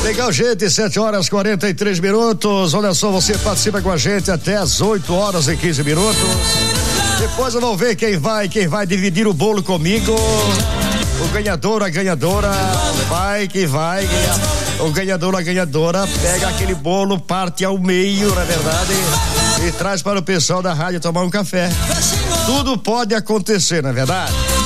Legal, gente, 7h43. Olha só, você participa com a gente até as 8h15. Depois eu vou ver quem vai dividir o bolo comigo. O ganhador, a ganhadora, vai que vai. O ganhador, a ganhadora, pega aquele bolo, parte ao meio, na verdade, e traz para o pessoal da rádio tomar um café. Tudo pode acontecer, não é verdade?